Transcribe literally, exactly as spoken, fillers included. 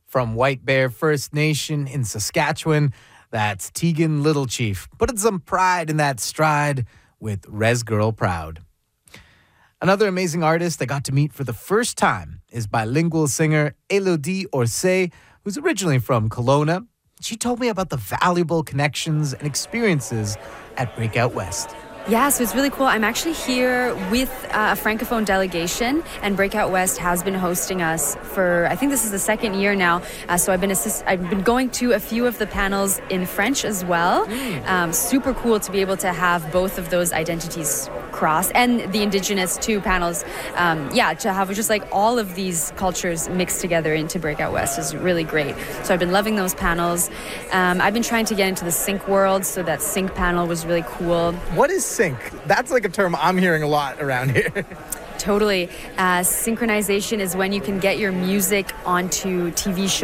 From White Bear First Nation in Saskatchewan, that's Tegan Little Chief, putting some pride in that stride with Res Girl Proud. Another amazing artist I got to meet for the first time is bilingual singer Elodie Orsay, who's originally from Kelowna. She told me about the valuable connections and experiences at Breakout West. Yeah, so it's really cool. I'm actually here with uh, a Francophone delegation, and Breakout West has been hosting us for, I think this is the second year now. Uh, so I've been assist- I've been going to a few of the panels in French as well. Mm. Um, super cool to be able to have both of those identities cross, and the Indigenous two panels. Um, yeah, to have just like all of these cultures mixed together into Breakout West is really great. So I've been loving those panels. Um, I've been trying to get into the sync world, so that sync panel was really cool. What is sync? That's like a term I'm hearing a lot around here. Totally. Uh, synchronization is when you can get your music onto T V shows.